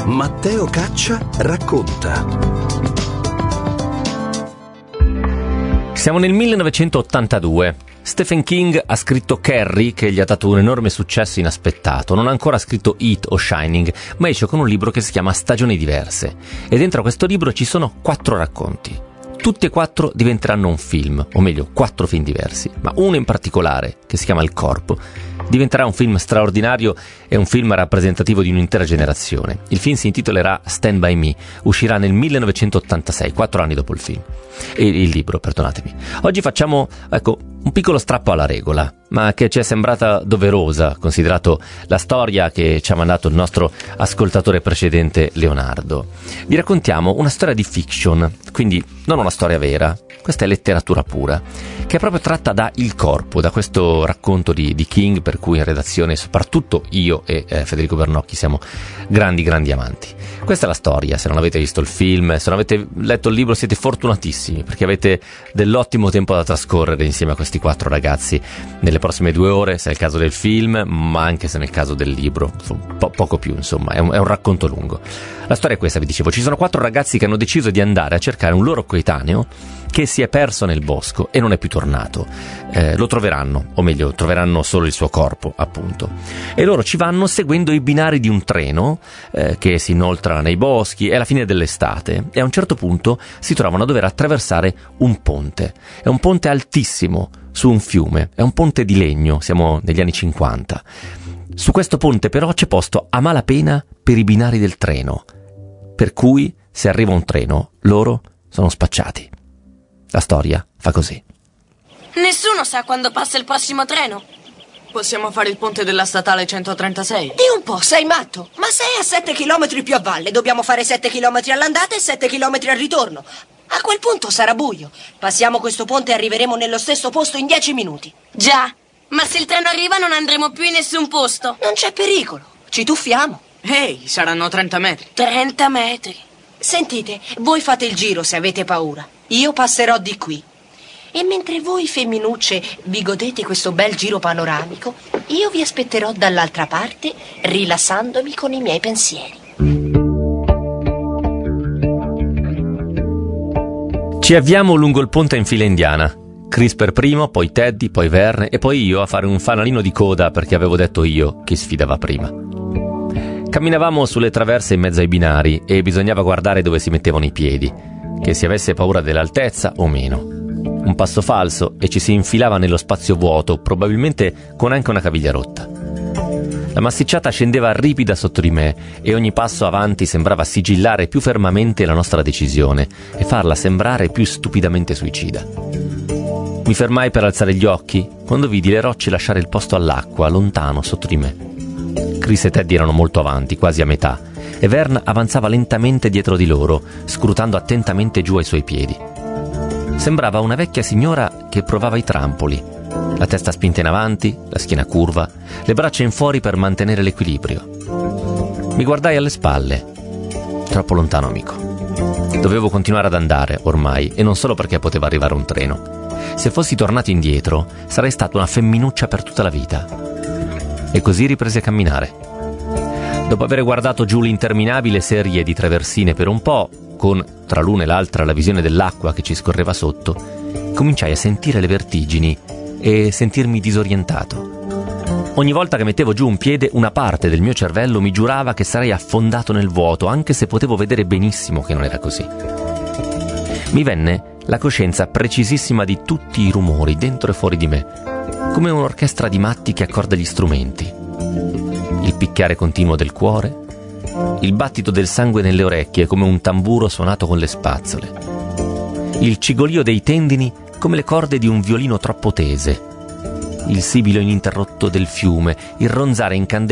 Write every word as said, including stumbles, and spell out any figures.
Matteo Caccia racconta. Siamo nel millenovecentottantadue. Stephen King ha scritto Carrie, che gli ha dato un enorme successo inaspettato. Non ha ancora scritto It o Shining, ma esce con un libro che si chiama Stagioni diverse. E dentro a questo libro ci sono quattro racconti. Tutti e quattro diventeranno un film, o meglio, quattro film diversi. Ma uno in particolare, che si chiama Il Corpo, diventerà un film straordinario e un film rappresentativo di un'intera generazione. Il film si intitolerà Stand By Me, uscirà nel millenovecentottantasei, quattro anni dopo il film. E il libro, perdonatemi. Oggi facciamo, ecco, un piccolo strappo alla regola, ma che ci è sembrata doverosa, considerato la storia che ci ha mandato il nostro ascoltatore precedente Leonardo. Vi raccontiamo una storia di fiction, quindi non una storia vera. Questa è letteratura pura, che è proprio tratta da Il Corpo, da questo racconto di, di King, per cui in redazione soprattutto io e eh, Federico Bernocchi siamo grandi grandi amanti. Questa è la storia. Se non avete visto il film, se non avete letto il libro, siete fortunatissimi, perché avete dell'ottimo tempo da trascorrere insieme a questi quattro ragazzi nelle prossime due ore, se è il caso del film, ma anche se nel caso del libro, po- poco più, insomma, è un, è un racconto lungo. La storia è questa, vi dicevo. Ci sono quattro ragazzi che hanno deciso di andare a cercare un loro coetaneo che si è perso nel bosco e non è più tornato. Eh, lo troveranno, o meglio, troveranno solo il suo corpo, appunto. E loro ci vanno seguendo i binari di un treno eh, che si inoltra nei boschi. È la fine dell'estate e a un certo punto si trovano a dover attraversare un ponte. È un ponte altissimo su un fiume, è un ponte di legno, siamo negli anni cinquanta. Su questo ponte però c'è posto a malapena per i binari del treno, per cui se arriva un treno loro sono spacciati. La storia fa così. Nessuno sa quando passa il prossimo treno. Possiamo fare il ponte della statale centotrentasei. Di un po', sei matto? Ma sei a sette chilometri più a valle. Dobbiamo fare sette chilometri all'andata e sette chilometri al ritorno. A quel punto sarà buio. Passiamo questo ponte e arriveremo nello stesso posto in dieci minuti. Già, ma se il treno arriva non andremo più in nessun posto. Non c'è pericolo. Ci tuffiamo. Ehi, saranno trenta metri. trenta metri. Sentite, voi fate il giro se avete paura. Io passerò di qui. E mentre voi femminucce vi godete questo bel giro panoramico, io vi aspetterò dall'altra parte, rilassandomi con i miei pensieri. Ci avviamo lungo il ponte in fila indiana. Chris per primo, poi Teddy, poi Verne e poi io a fare un fanalino di coda perché avevo detto io chi sfidava prima. Camminavamo sulle traverse in mezzo ai binari e bisognava guardare dove si mettevano i piedi, che si avesse paura dell'altezza o meno. Un passo falso e ci si infilava nello spazio vuoto, probabilmente con anche una caviglia rotta. La massicciata scendeva ripida sotto di me e ogni passo avanti sembrava sigillare più fermamente la nostra decisione e farla sembrare più stupidamente suicida. Mi fermai per alzare gli occhi quando vidi le rocce lasciare il posto all'acqua, lontano sotto di me. Chris e Teddy erano molto avanti, quasi a metà, e Vern avanzava lentamente dietro di loro, scrutando attentamente giù ai suoi piedi. Sembrava una vecchia signora che provava i trampoli, la testa spinta in avanti, la schiena curva, le braccia in fuori per mantenere l'equilibrio. Mi guardai alle spalle. Troppo lontano, amico. Dovevo continuare ad andare, ormai, e non solo perché poteva arrivare un treno. Se fossi tornato indietro, sarei stata una femminuccia per tutta la vita. E così riprese a camminare. Dopo aver guardato giù l'interminabile serie di traversine per un po', con tra l'una e l'altra la visione dell'acqua che ci scorreva sotto, cominciai a sentire le vertigini e sentirmi disorientato. Ogni volta che mettevo giù un piede, una parte del mio cervello mi giurava che sarei affondato nel vuoto, anche se potevo vedere benissimo che non era così. Mi venne la coscienza precisissima di tutti i rumori dentro e fuori di me, come un'orchestra di matti che accorda gli strumenti. Il picchiare continuo del cuore, il battito del sangue nelle orecchie come un tamburo suonato con le spazzole, il cigolio dei tendini come le corde di un violino troppo tese, il sibilo ininterrotto del fiume, il ronzare incandescente